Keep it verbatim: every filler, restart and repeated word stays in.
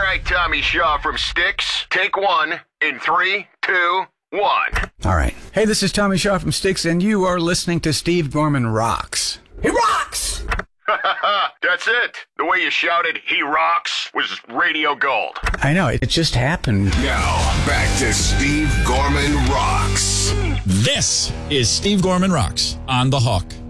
right, Tommy Shaw from Styx. Take one in three, two, one. All right. Hey, this is Tommy Shaw from Styx, and you are listening to Steve Gorman Rocks. He rocks! That's it. The way you shouted, he rocks, was radio gold. I know, it just happened. Now, back to Steve Gorman Rocks. This is Steve Gorman Rocks on The Hawk.